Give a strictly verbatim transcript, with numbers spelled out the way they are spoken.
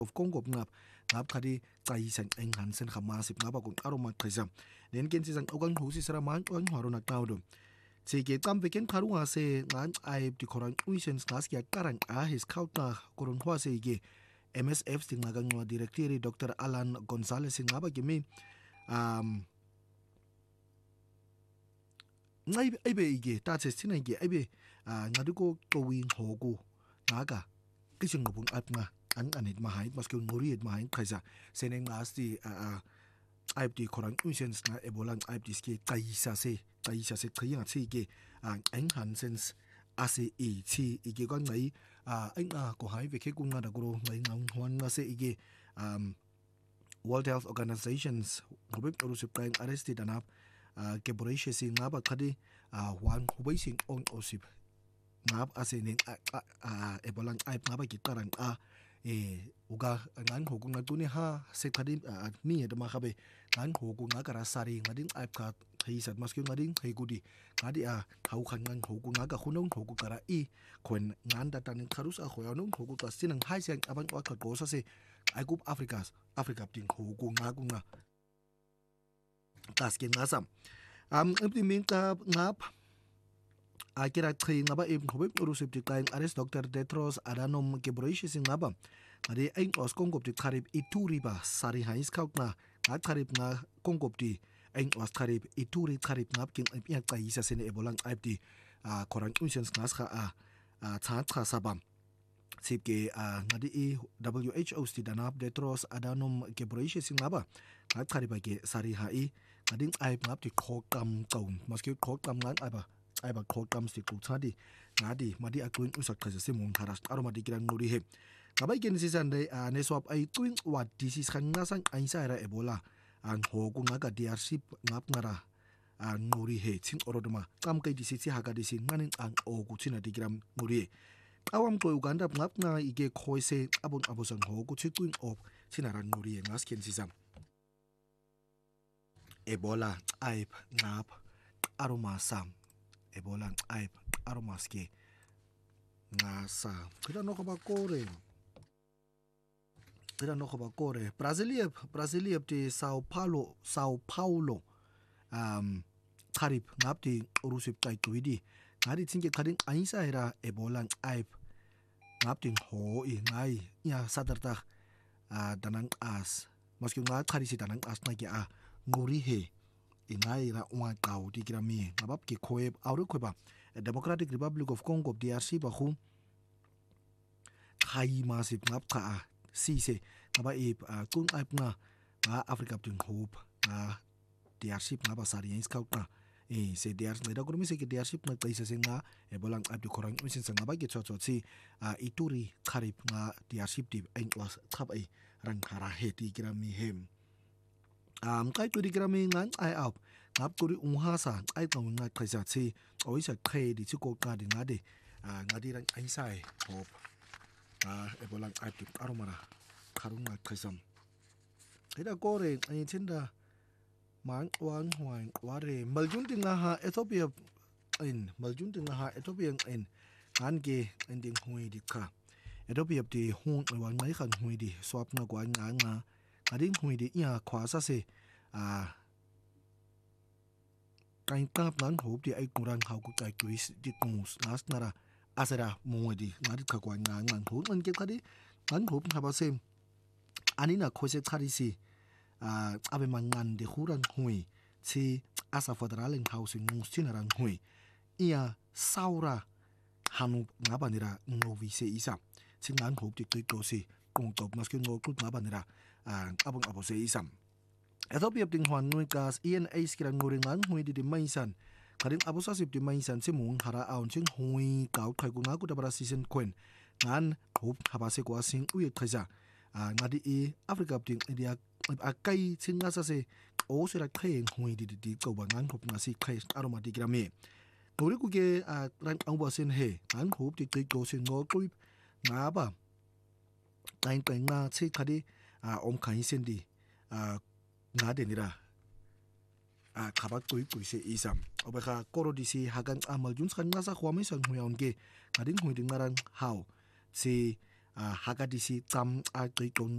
of Congo ngap ngap khadi cayisa enghansen khamasip ngaba kung aroma qhisa nen kensi sang okang husi sara man ong haruna tawdo Sige tam weekend karunga se ngan ay di korang uisens ngas kya karang ah his kauta korong hwa se ige M S F sing nagang mga direktiri Doctor Alan Gonzalez sing ngaba gimi um ngay ibe ige ta se sina ige ibe ngaduko towing hogo naga kising ngobung at nga an anit mahay maski nguriet mahay kaisa seneng ngas di ay di korang uisens nga ebolang ay di ski kaisa se kaisa se kaya se ige ang enhancens ase e chi ige kon ngai anh a ko hai ve ke kung nga dagro ngai ngang hwan nga se ige um World Health Organizations ngobek urusip kaing arrested anap keborashe si ngaba khadi wan hubai sing on osip ngab ase ning ebolang ay ngaba kitarang a e uga ngan hogu ngaduni ha se khadi ni edma khabe ngan hogu ngakara sari ngading ay ka hisat maski ngading hegudi ngadi a hau khan ngan hogu ngaga khunong hogu kara i khon ngan datan kharus a khoyanong hogu ka sinang hai sang abang wa ka gosa se ai gup afrikas afrika ting hogu ngagu nga tas ken ngasam am implement ka ngap akira tkhing ngaba im khobek urusip ti kaing arrest Doctor Tedros Adhanom Ghebreyesus ngaba ngadi aing os kongop ti kharib ituri ba sari hais kaut na nga kharib nga kongop ti aing os kharib ituri kharib ngap king ya kaisa sene ebolang aipti a korang unsens ngas kha a cha cha sabam sipke ngadi e W H O sti danap Tedros Adhanom Ghebreyesus ngaba nga kharib ke sari hai ngading aip ngap ti khokam kaun maski khokam ngan aiba ai ba khokam si ku chadi ngadi madi akuin usak khase se mong tharas aro madi kiran ngori he kabai ken si san dei ne swap ai twing wat disease khang na sang ai sa ra ebola ang ho ku nga ka D R C ngap ngara ang ngori he ching oroduma kam kai disease ha ka disease nganin ang o ku china digram ngori awam ko Uganda ngap na ige khoise abon abosang ho ku chitwing op chinaran ngori ngas ken si sam ebola ai ngap aroma sam ebola aip aromaske ngasa kira no ba kore kira no ba kore Brasilia Brasilia ti Sao Paulo Sao Paulo um kharib ngapti urusip kai tuidi ngari thinge kharing aisa era ebola aip ngapti ho i ngai ya sadarta danang as maski nga kharisi danang as na ki a nguri he ingai ra wa tau di grami ngabab ki khoeb auru khoba Democratic Republic of Congo D R C ba khu khai masip ngap kha si se ngaba e kung aip na nga Africa ting hope nga D R C ngaba sari ins kau na e se D R C da kurmi se ki D R C na kaisa se nga e bolang aip di korang usin sa ngaba ki chot chot si ituri kharip nga D R C di ein was khap ai rang khara he di grami hem am kai tu di grami ngan ai up ngap turi unghasa ai tong nga khaisa chi oisa khe di chi ko ka di ngade ngadi rang ai sai hop a ebolang ai tu aromara kharung nga khaisam ida kore ai chinda man wan hwan ware maljun ting ha Ethiopia in maljun ting ha Ethiopia in ngan ge ending hui di kha Ethiopia di hung wan ngai khan hui di swap na kwa nga nga ading hui di ya khwa sa se a kain tap nan hob di ai kurang hau ku kai twis di mus nas nara asera mo di ngadi kha kwa nga ngang ho ngan ke khadi ngan hob ha ba se ani na khose khari si a abe mangan de khurang hui chi asa federal housing mus chinarang hui iya saura hanu ngabanira ngovi se isa singan hob di kai to si kung top mas kin go kut ngabanira ang abong abo se isam Ethiopia ting hwan nui kas E N A skirang nguring ngang hui di di maisan karing abo sa sip di maisan si mung hara aun sing hui kau khai ku ngaku da bara season kwen ngan hob haba se kwa sing uye khaja ngadi e Africa ting India akai sing ngasa se o se ra khai hui di di ko ba ngang hob ngasi khai aroma di grame ngori ku ge rang ang ba sen he ngang hob di kai ko sing ngo kuip ngaba kain kain na che khadi om khai sen di nga denira a khabak koi koi se isam obekha korodisi hagan amal jun khan ngasa khwami sang huyaun ge kading huiding marang how si hagadisi tam a kai kon